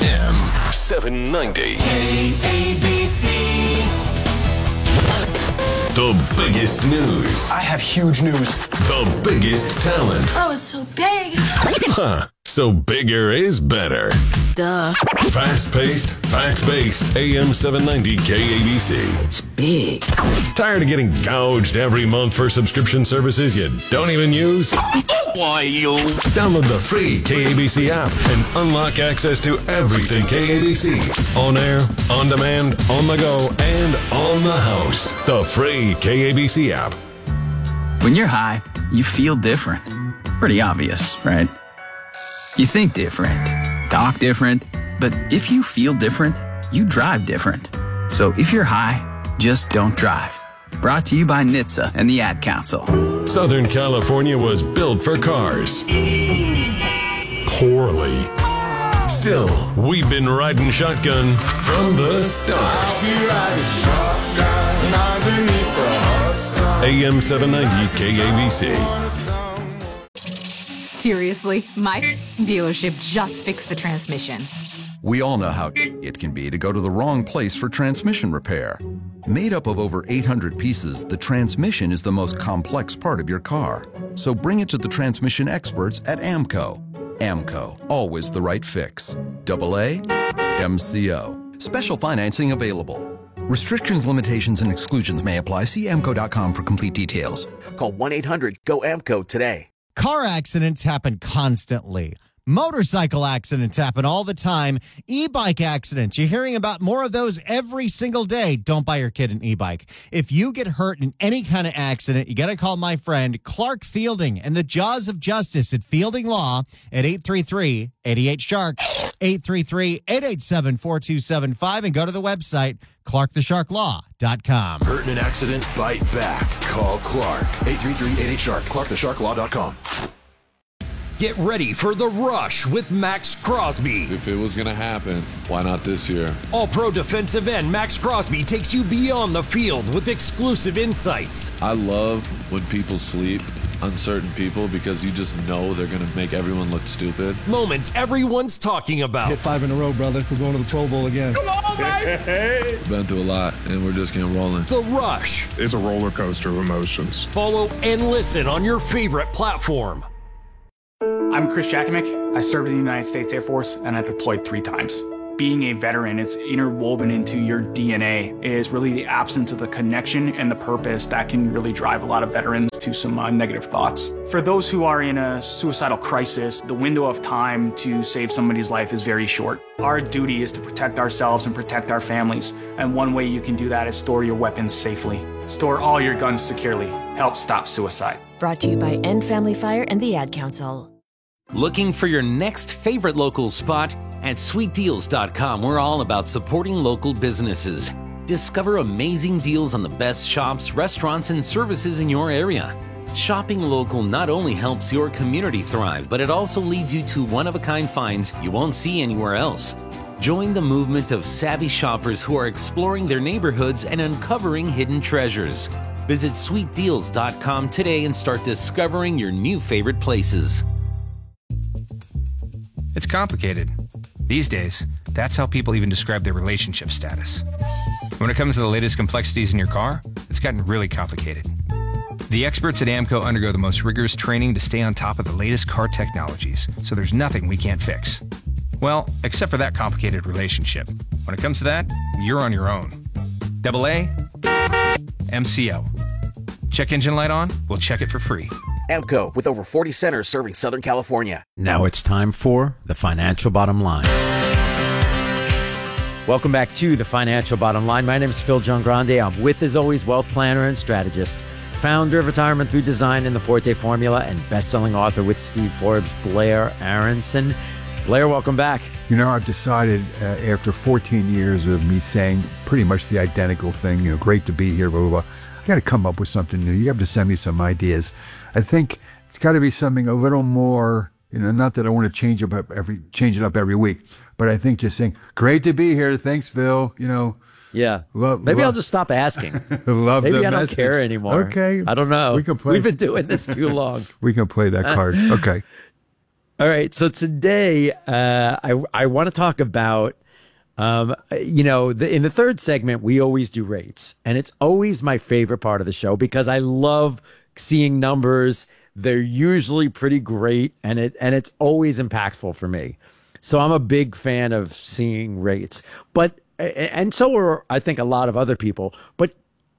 M seven ninety. K A B C. The biggest news. I have huge news. The biggest talent. Oh, it's so big. Huh. So bigger is better. Duh. Fast-paced, fact-based, A M seven ninety K A B C. It's big. Tired of getting gouged every month for subscription services you don't even use? Why, you? Download the free K A B C app and unlock access to everything K A B C. On air, on demand, on the go, and on the house. The free K A B C app. When you're high, you feel different. Pretty obvious, right? You think different, talk different, but if you feel different, you drive different. So if you're high, just don't drive. Brought to you by N H T S A and the Ad Council. Southern California was built for cars. Poorly. Still, we've been riding shotgun from the start. I'll be riding shotgun underneath the hot sun. A M seven ninety K A B C. Seriously, my dealership just fixed the transmission. We all know how it can be to go to the wrong place for transmission repair. Made up of over eight hundred pieces, the transmission is the most complex part of your car. So bring it to the transmission experts at AMCO. AMCO, always the right fix. Double A, M C O. Special financing available. Restrictions, limitations, and exclusions may apply. See A M C O dot com for complete details. Call one eight hundred G O A M C O today. Car accidents happen constantly. Motorcycle accidents happen all the time. E-bike accidents, you're hearing about more of those every single day. Don't buy your kid an e-bike. If you get hurt in any kind of accident, you got to call my friend Clark Fielding and the Jaws of Justice at Fielding Law at eight three three, eight eight, shark, eight three three, eight eight seven, four two seven five, and go to the website, clark the shark law dot com. Hurt in an accident? Bite back. Call Clark. eight three three, eight eight, shark. clark the shark law dot com. Get ready for The Rush with Max Crosby. If it was going to happen, why not this year? All-Pro defensive end Max Crosby takes you beyond the field with exclusive insights. I love when people sleep on certain people because you just know they're going to make everyone look stupid. Moments everyone's talking about. Hit five in a row, brother. We're going to the Pro Bowl again. Come on, baby! Been through a lot, and we're just getting rolling. The Rush. It's a roller coaster of emotions. Follow and listen on your favorite platform. I'm Chris Jakimick. I served in the United States Air Force, and I deployed three times. Being a veteran, it's interwoven into your D N A. It is really the absence of the connection and the purpose that can really drive a lot of veterans to some uh, negative thoughts. For those who are in a suicidal crisis, the window of time to save somebody's life is very short. Our duty is to protect ourselves and protect our families, and one way you can do that is store your weapons safely. Store all your guns securely. Help stop suicide. Brought to you by End Family Fire and the Ad Council. Looking for your next favorite local spot? At sweet deals dot com, we're all about supporting local businesses. Discover amazing deals on the best shops, restaurants, and services in your area. Shopping local not only helps your community thrive, but it also leads you to one-of-a-kind finds you won't see anywhere else. Join the movement of savvy shoppers who are exploring their neighborhoods and uncovering hidden treasures. Visit sweet deals dot com today and start discovering your new favorite places. It's complicated. These days, that's how people even describe their relationship status. When it comes to the latest complexities in your car, it's gotten really complicated. The experts at AAMCO undergo the most rigorous training to stay on top of the latest car technologies, so there's nothing we can't fix. Well, except for that complicated relationship. When it comes to that, you're on your own. Double A, M C O. Check engine light on? We'll check it for free. AAMCO, with over forty centers serving Southern California. Now it's time for the Financial Bottom Line. Welcome back to the Financial Bottom Line. My name is Phil Giangrande. I'm with, as always, wealth planner and strategist, founder of Retirement Through Design and the Forte Formula, and best-selling author with Steve Forbes, Blair Aronson. Blair, welcome back. You know, I've decided uh, after fourteen years of me saying pretty much the identical thing, you know, great to be here, blah, blah, blah. I got to come up with something new. You have to send me some ideas. I think it's got to be something a little more, you know, not that I want to change it up every, change it up every week, but I think just saying, great to be here. Thanks, Phil. You know. Yeah. Love, Maybe love, I'll just stop asking. love Maybe the I don't message. care anymore. Okay. I don't know. We can play. We've been doing this too long. We can play that card. Okay. All right. So today, uh, I, I want to talk about, um, you know, the, in the third segment, we always do rates. And it's always my favorite part of the show because I love seeing numbers. They're usually pretty great, and it and it's always impactful for me. So I'm a big fan of seeing rates. But and so are, I think, a lot of other people. But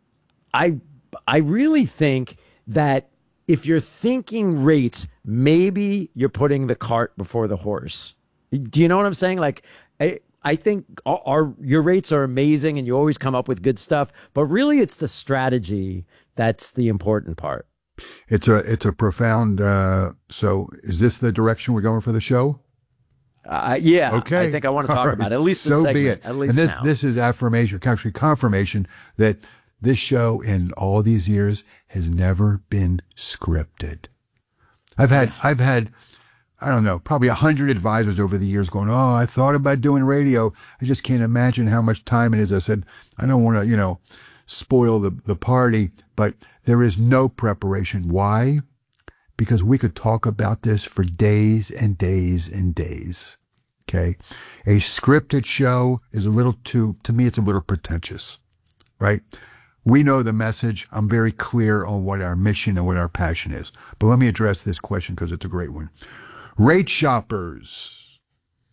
I I really think that if you're thinking rates, maybe you're putting the cart before the horse. Do you know what I'm saying? Like, I, I think our, our your rates are amazing and you always come up with good stuff, but really it's the strategy that's the important part. It's a it's a profound. Uh, so, is this the direction we're going for the show? Uh, yeah. Okay. I think I want to talk right. about it, at least the so segment. be it. At least and this now. this is affirmation, actually confirmation that this show in all these years has never been scripted. I've had I've had I don't know probably a hundred advisors over the years going, oh, I thought about doing radio. I just can't imagine how much time it is. I said I don't want to you know spoil the the party, but there is no preparation. Why? Because we could talk about this for days and days and days. Okay. A scripted show is a little too, to me, it's a little pretentious, right? We know the message. I'm very clear on what our mission and what our passion is. But let me address this question because it's a great one. Rate shoppers,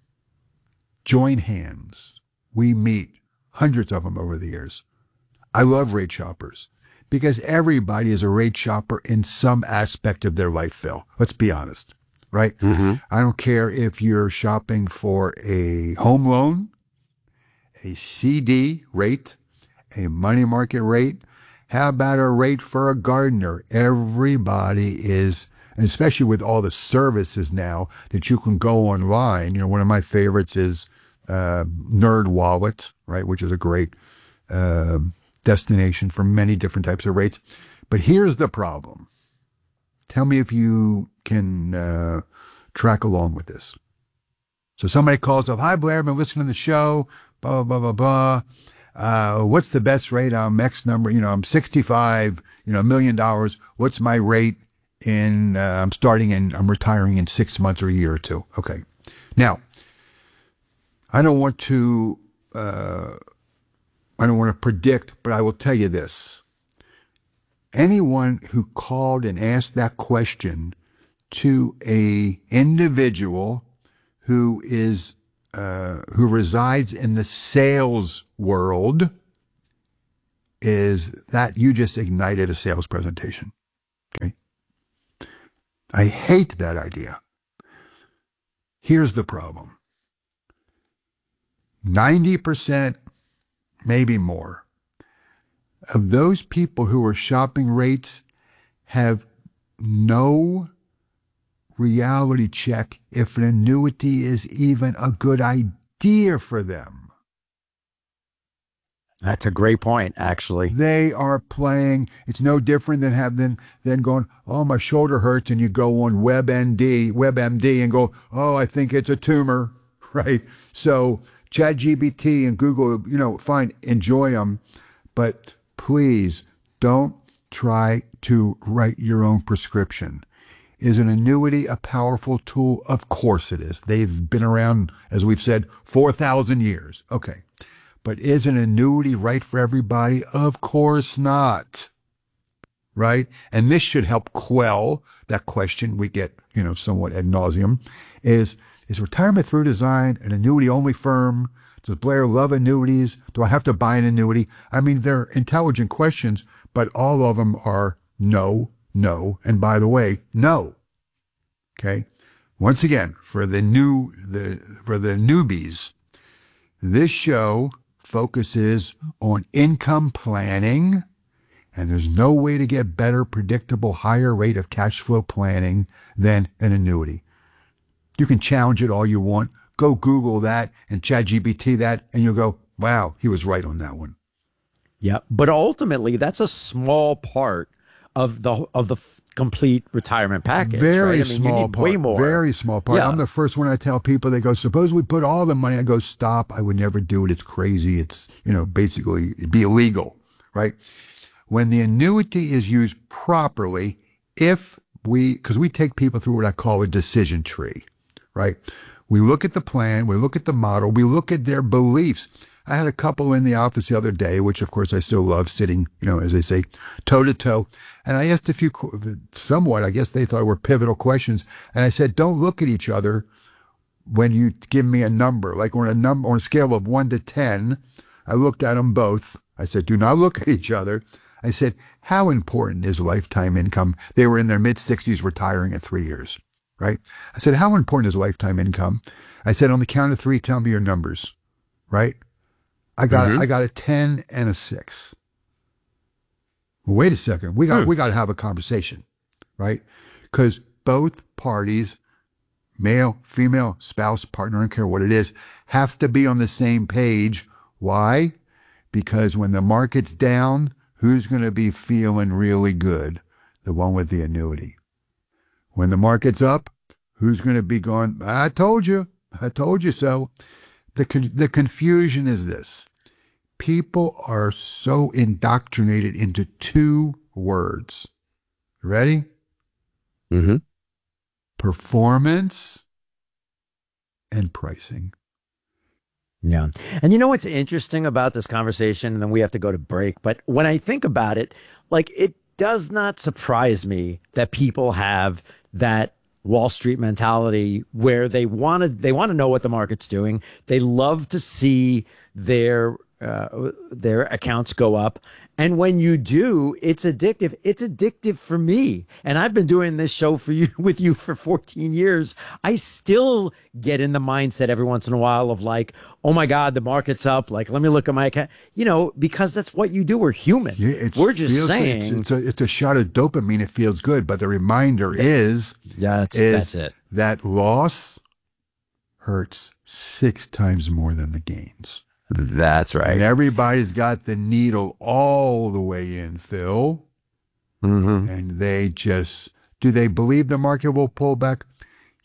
join hands. We meet hundreds of them over the years. I love rate shoppers. Because everybody is a rate shopper in some aspect of their life, Phil. Let's be honest, right? Mm-hmm. I don't care if you're shopping for a home loan, a C D rate, a money market rate. How about a rate for a gardener? Everybody is, and especially with all the services now that you can go online. You know, one of my favorites is uh, NerdWallet, right, which is a great uh, destination for many different types of rates. But here's the problem. Tell me if you can uh, track along with this. So somebody calls up, hi, Blair, I've been listening to the show, blah, blah, blah, blah, blah. Uh, what's the best rate on X number? You know, I'm sixty-five, you know, a million dollars. What's my rate in, uh, I'm starting in, I'm retiring in six months or a year or two. Okay. Now, I don't want to, uh, I don't want to predict, but I will tell you this. Anyone who called and asked that question to a individual who is uh, who resides in the sales world is that you just ignited a sales presentation. Okay, I hate that idea. Here's the problem: ninety percent, maybe more, of those people who are shopping rates have no reality check if an annuity is even a good idea for them. That's a great point, actually. They are playing. It's no different than have than, than going, oh, my shoulder hurts, and you go on WebMD, WebMD and go, oh, I think it's a tumor, right? So ChatGPT and Google, you know, fine, enjoy them, but please don't try to write your own prescription. Is an annuity a powerful tool? Of course it is. They've been around, as we've said, four thousand years. Okay. But is an annuity right for everybody? Of course not. Right? And this should help quell that question we get, you know, somewhat ad nauseum. Is, is Retirement Through Design an annuity-only firm? Does Blair love annuities? Do I have to buy an annuity? I mean, they're intelligent questions, but all of them are no, no, and by the way, no. Okay? Once again, for the new the for the newbies, this show focuses on income planning, and there's no way to get better, predictable, higher rate of cash flow planning than an annuity. You can challenge it all you want. Go Google that and ChatGPT that, and you'll go, wow, he was right on that one. Yeah, but ultimately, that's a small part of the of the f- complete retirement package. Very right? I mean, small you need part. Way more. Very small part. Yeah. I'm the first one I tell people. They go, suppose we put all the money. I go, stop. I would never do it. It's crazy. It's, you know, basically it'd be illegal, right? When the annuity is used properly, if we, because we take people through what I call a decision tree, right? We look at the plan, we look at the model, we look at their beliefs. I had a couple in the office the other day, which of course I still love, sitting, you know, as they say, toe to toe. And I asked a few, somewhat, I guess they thought were pivotal questions. And I said, don't look at each other when you give me a number. Like on a number, on a scale of one to ten, I looked at them both. I said, do not look at each other. I said, how important is lifetime income? They were in their mid sixties, retiring at three years, right? I said, how important is lifetime income? I said, on the count of three, tell me your numbers, right? I got mm-hmm. I got a ten and a six. Well, wait a second. We got hmm. we got to have a conversation, right? Because both parties, male, female, spouse, partner, I don't care what it is, have to be on the same page. Why? Because when the market's down, who's going to be feeling really good? The one with the annuity. When the market's up, who's going to be going, I told you, I told you so. The the confusion is this. People are so indoctrinated into two words. Ready? Mm-hmm. Performance and pricing. Yeah. And you know what's interesting about this conversation, and then we have to go to break, but when I think about it, like, it does not surprise me that people have that Wall Street mentality where they want to they want to know what the market's doing. They love to see their uh, their accounts go up. And when you do, it's addictive. It's addictive for me. And I've been doing this show for you with you for fourteen years. I still get in the mindset every once in a while of like, oh my God, the market's up. Like, let me look at my account. You know, because that's what you do. We're human. Yeah, We're just feels, saying. It's, it's, a, it's a shot of dopamine. It feels good. But the reminder is, yeah, that's, is that's it. that loss hurts six times more than the gains. That's right. And everybody's got the needle all the way in, Phil. Mm-hmm. And they just, do they believe the market will pull back?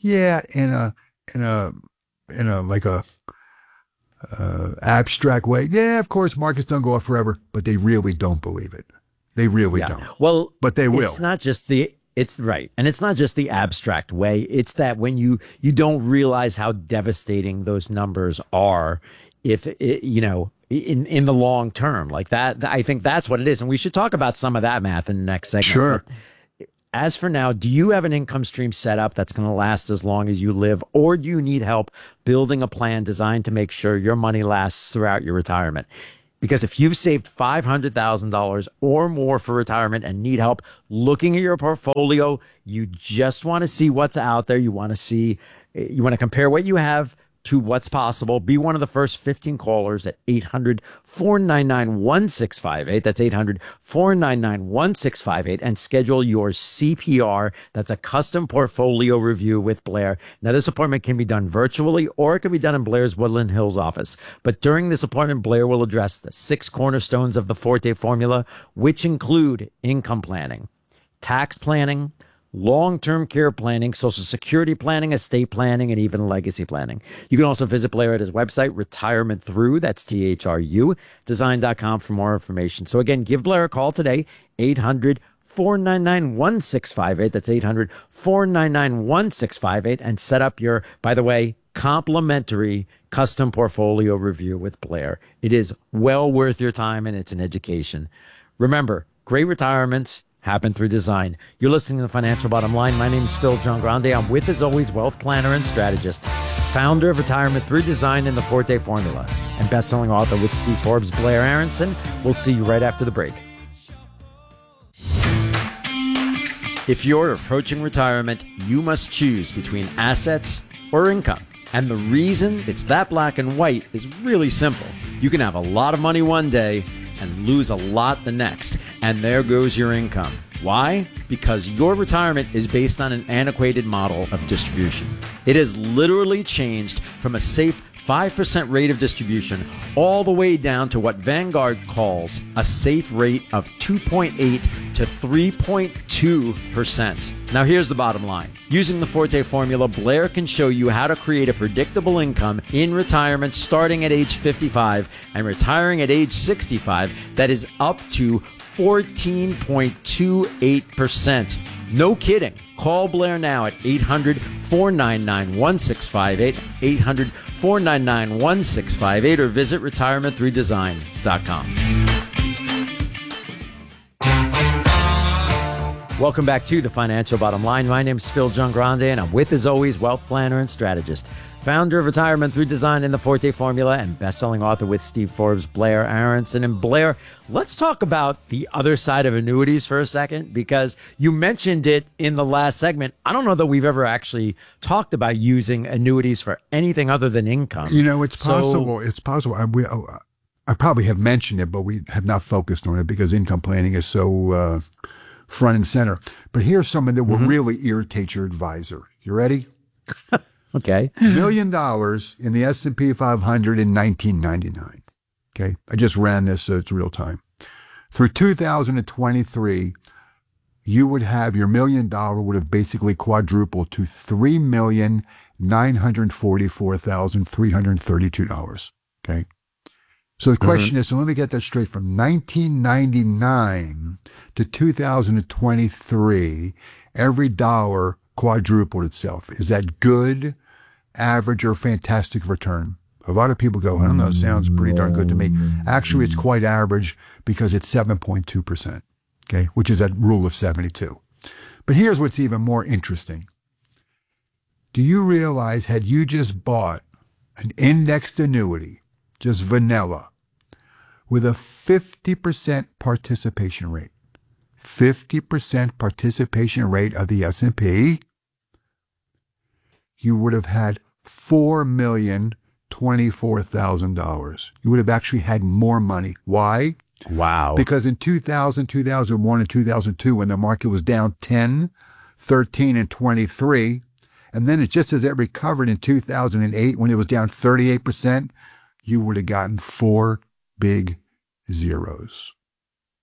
Yeah, in a in a in a like a uh, abstract way. Yeah, of course, markets don't go up forever, but they really don't believe it. They really Yeah. don't. Well, but they will. It's not just the it's right, and it's not just the abstract way. It's that when you you don't realize how devastating those numbers are, if it, you know, in in the long term, like that. I think that's what it is, and we should talk about some of that math in the next segment. Sure. But as for now, do you have an income stream set up that's going to last as long as you live, or do you need help building a plan designed to make sure your money lasts throughout your retirement? Because if you've saved five hundred thousand dollars or more for retirement and need help looking at your portfolio, you just want to see what's out there. You want to see, you want to compare what you have to what's possible. Be one of the first fifteen callers at eight hundred, four nine nine, one six five eight. That's eight hundred, four nine nine, one six five eight, and schedule your C P R. That's a custom portfolio review with Blair. Now, this appointment can be done virtually or it can be done in Blair's Woodland Hills office. But during this appointment, Blair will address the six cornerstones of the Forte formula, which include income planning, tax planning, long-term care planning, social security planning, estate planning, and even legacy planning. You can also visit Blair at his website, Retirement Through, that's T H R U, design dot com for more information. So again, give Blair a call today, eight hundred, four nine nine, one six five eight. That's eight hundred, four nine nine, one six five eight, and set up your, by the way, complimentary custom portfolio review with Blair. It is well worth your time, and it's an education. Remember, great retirements happen through design. You're listening to The Financial Bottom Line. My name is Phil Giangrande. I'm with, as always, wealth planner and strategist, founder of Retirement Through Design and the Forte Formula, and best-selling author with Steve Forbes, Blair Aronson. We'll see you right after the break. If you're approaching retirement, you must choose between assets or income. And the reason it's that black and white is really simple. You can have a lot of money one day and lose a lot the next. And there goes your income. Why? Because your retirement is based on an antiquated model of distribution. It has literally changed from a safe five percent rate of distribution all the way down to what Vanguard calls a safe rate of two point eight to three point two percent. Now here's the bottom line. Using the Forte formula, Blair can show you how to create a predictable income in retirement starting at age fifty-five and retiring at age sixty-five that is up to fourteen point two eight percent. No kidding. Call Blair now at eight hundred, four nine nine, one six five eight, eight hundred, four nine nine, one six five eight, or visit retirement through design dot com. Welcome back to The Financial Bottom Line. My name is Phil Giangrande, and I'm with, as always, wealth planner and strategist, founder of Retirement Through Design and the Forte Formula, and best-selling author with Steve Forbes, Blair Aronson. And Blair, let's talk about the other side of annuities for a second, because you mentioned it in the last segment. I don't know that we've ever actually talked about using annuities for anything other than income. You know, it's So- possible. It's possible. I, we, I probably have mentioned it, but we have not focused on it because income planning is so uh, front and center. But here's something that will Mm-hmm. really irritate your advisor. You ready? Okay. Million dollars in the S and P five hundred in nineteen ninety-nine. Okay. I just ran this, so it's real time. Through two thousand twenty-three, you would have your million dollar would have basically quadrupled to three million nine hundred forty-four thousand three hundred thirty-two dollars. Okay. So the question is, so let me get that straight. From nineteen ninety-nine to two thousand twenty-three, every dollar quadrupled itself. Is that good, average, or fantastic return? A lot of people go, I don't know, sounds pretty darn good to me. Actually, it's quite average because it's seven point two percent, okay, which is that rule of seventy-two. But here's what's even more interesting. Do you realize, had you just bought an indexed annuity, just vanilla, with a fifty percent participation rate, fifty percent participation rate of the S and P, you would have had four million twenty-four thousand dollars. You would have actually had more money. Why? Wow. Because in two thousand, two thousand one, and two thousand two, when the market was down ten, thirteen, and twenty-three, and then it just as it recovered in two thousand eight, when it was down thirty-eight percent, you would have gotten four big zeros.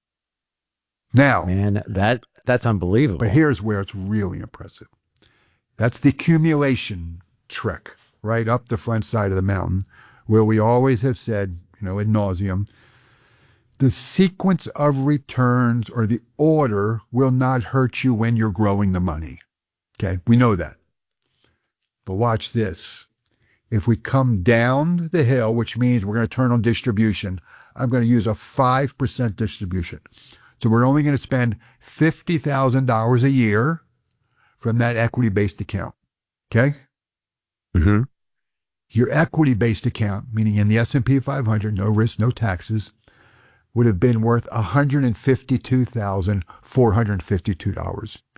Now, Man, that that's unbelievable. but here's where it's really impressive. That's the accumulation trick, right up the front side of the mountain, where we always have said, you know, ad nauseum, the sequence of returns or the order will not hurt you when you're growing the money. Okay, we know that. But watch this. If we come down the hill, which means we're going to turn on distribution, I'm going to use a five percent distribution. So we're only going to spend fifty thousand dollars a year from that equity-based account. Okay? Mm-hmm. Your equity-based account, meaning in the S and P five hundred, no risk, no taxes, would have been worth one hundred fifty-two thousand four hundred fifty-two dollars.